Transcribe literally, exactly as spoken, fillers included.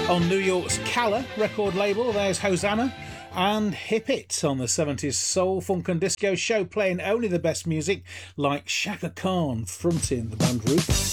On New York's Calla record label, there's Hosanna and Hip It on the seventies soul, funk and disco show, playing only the best music like Shaka Khan fronting the band Roots.